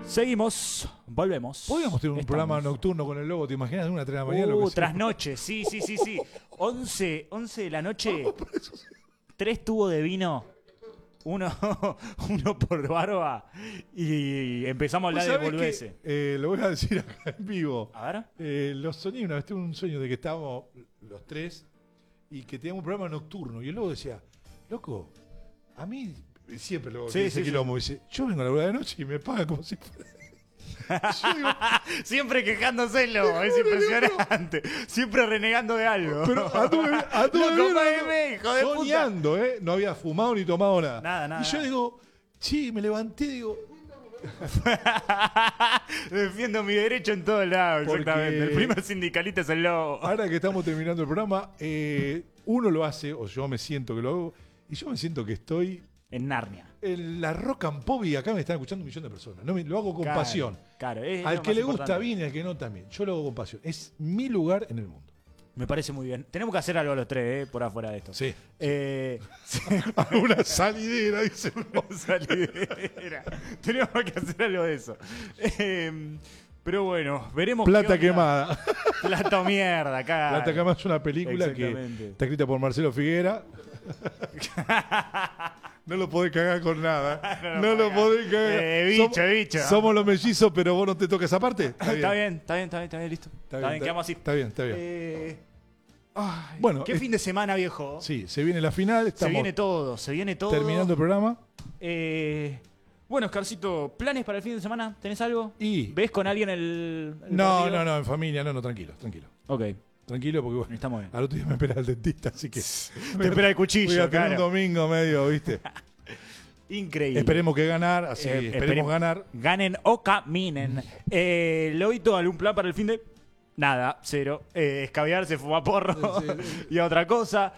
Seguimos, volvemos. Podríamos tener un programa nocturno con el lobo, ¿te imaginas? Una 3 de la mañana. Trasnoche, sí. 11 de la noche, 3 tubos de vino, uno por barba, y empezamos a hablar de boludeces. Lo voy a decir acá en vivo. A ver. Lo soñé una vez, tuve un sueño de que estábamos los tres y que teníamos un programa nocturno. Y el lobo decía, loco, a mí... Siempre lo dice Quilombo, dice, yo vengo a la hora de noche y me pagan como si fuera. Digo, siempre quejándose el lobo, es impresionante. Siempre renegando de algo. Pero soñando, no había fumado ni tomado nada. Nada. Y yo digo, sí, me levanté, digo. Defiendo mi derecho en todos lados, exactamente. El primer sindicalista es el lobo. Ahora que estamos terminando el programa, uno lo hace, o yo me siento que lo hago, y yo me siento que estoy... En Narnia. En la Rock and Pop, y acá me están escuchando un millón de personas. No, lo hago con pasión. Claro, al que le gusta bien y al que no también. Yo lo hago con pasión. Es mi lugar en el mundo. Me parece muy bien. Tenemos que hacer algo los tres, por afuera de esto. Sí. Una salidera, dice uno. Salidera. Tenemos que hacer algo de eso. Pero bueno, veremos. Plata quemada. Plata o mierda, acá. Plata quemada es una película que está escrita por Marcelo Figuera. No lo podés cagar con nada. No lo podés cagar. Bicho. Somos los mellizos, pero vos no te toques esa parte. Está bien, listo. Está bien, quedamos así. Está bien. Bueno, ¿qué fin de semana, viejo? Sí, se viene la final. Se viene todo. Terminando el programa. Bueno, Oscarcito, ¿planes para el fin de semana? ¿Tenés algo? ¿Ves con alguien el No, en familia, tranquilo. Ok. Tranquilo, porque bueno, estamos bien. Al otro día me espera el dentista, así que... Te espera el cuchillo, voy a tener un domingo medio, ¿viste? Increíble. Esperemos que ganar, así esperemos ganar. Ganen o caminen. Lobito, ¿algún plan para el fin de...? Nada, cero. Escabearse, fumar porro y a otra cosa.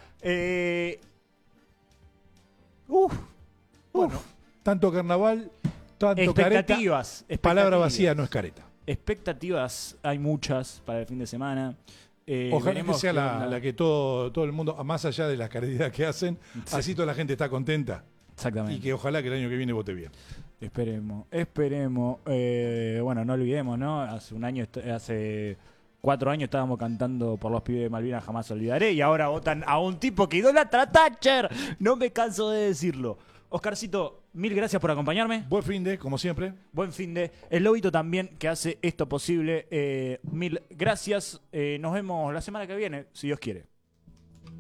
Bueno, tanto carnaval, tanto expectativas. Palabra vacía no es careta. Expectativas hay muchas para el fin de semana. Ojalá que sea la que todo el mundo, más allá de las caridades que hacen, así toda la gente está contenta. Exactamente. Y que ojalá que el año que viene vote bien. Esperemos. Bueno, no olvidemos, ¿no? Hace 4 años estábamos cantando por los pibes de Malvinas, jamás olvidaré. Y ahora votan a un tipo que idolatra a Thatcher. No me canso de decirlo. Oscarcito, mil gracias por acompañarme. Buen fin de, como siempre. Buen fin de. El Lobito también, que hace esto posible. Mil gracias. Nos vemos la semana que viene, si Dios quiere.